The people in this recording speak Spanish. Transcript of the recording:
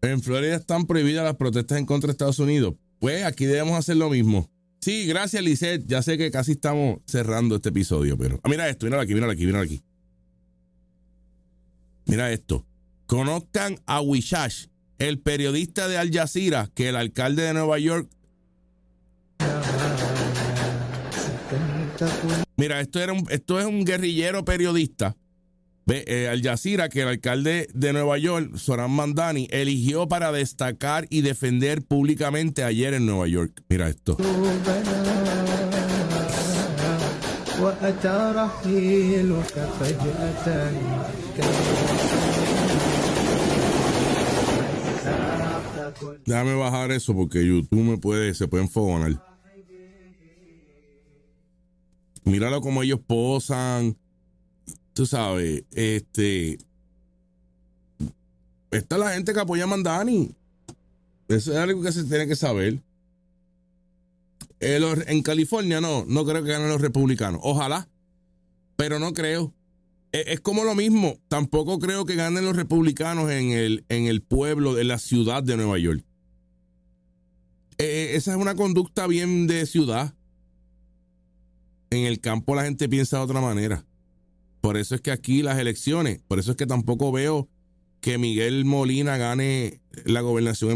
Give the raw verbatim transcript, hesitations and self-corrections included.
En Florida están prohibidas las protestas en contra de Estados Unidos. Pues aquí debemos hacer lo mismo. Sí, gracias, Lisette. Ya sé que casi estamos cerrando este episodio, pero... Ah, mira esto, míralo aquí, míralo aquí, míralo aquí. Mira esto. Conozcan a Wishash, el periodista de Al Jazeera, que el alcalde de Nueva York... Mira, esto, era un, esto es un guerrillero periodista. Ve, eh, Al Jazeera, que el alcalde de Nueva York, Zohran Mamdani, eligió para destacar y defender públicamente ayer en Nueva York. Mira esto. Déjame bajar eso porque YouTube me puede, se puede enfogonar. Míralo como ellos posan. Tú sabes, este... Esta es la gente que apoya a Mamdani. Eso es algo que se tiene que saber. El, en California no, no creo que ganen los republicanos. Ojalá, pero no creo. Es, es como lo mismo. Tampoco creo que ganen los republicanos en el, en el pueblo, en la ciudad de Nueva York. Eh, esa es una conducta bien de ciudad. En el campo la gente piensa de otra manera. Por eso es que aquí las elecciones, por eso es que tampoco veo que Miguel Molina gane la gobernación